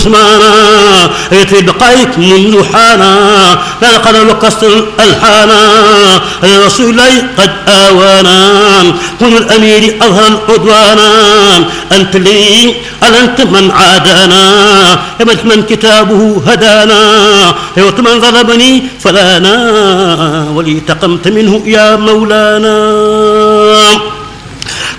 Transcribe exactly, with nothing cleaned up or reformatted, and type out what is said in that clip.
عثمانا يطوي بقائك منذ حانا لا قدر وكسر الحانا رسول الله قد آوانا كل الأمير أظهر عدوانا أنت لي أنت من عادانا يبت من كتابه هدانا يوت من ضربني فلانا ولي تقمت منه يا مولانا.